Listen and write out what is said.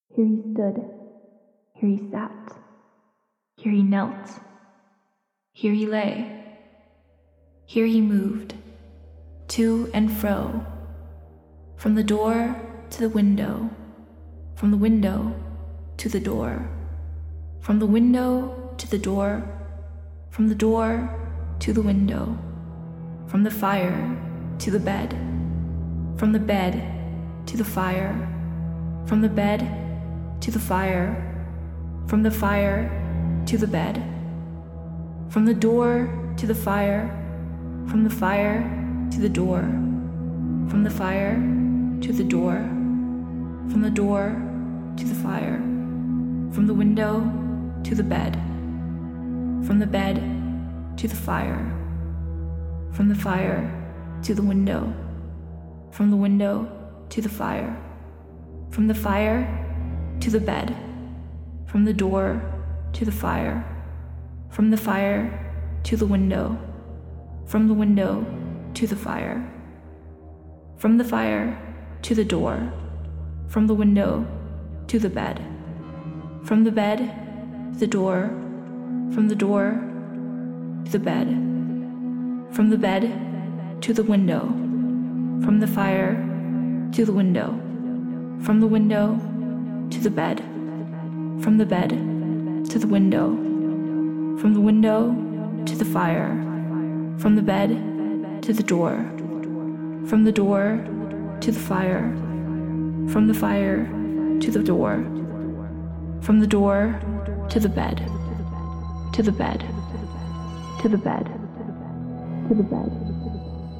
Here he stood, here he sat, here he knelt, here he lay, here he moved, to and fro, from the door to the window, from the window to the door, from the window to the door, from the door to the window, from the fire to the bed, from the bed to the fire, from the bed to the fire, from the fire to the bed, from the door to the fire, from the fire to the door, from the fire to the door, from the door to the fire, from the window to the bed, from the bed to the fire, from the fire to the window, from the window to the fire, from the fire to the bed, from the door to the fire, from the fire to the window, from the window to the fire, from the fire to the door, from the window to the bed, from the bed to the door, from the door to the bed, from the bed to the window, from the fire to the window, from the window to the bed, from the bed to the window, from the window to the fire, from the bed to the door, from the door to the fire, from the fire to the door, from the door to the bed, to the bed, to the bed, to the bed.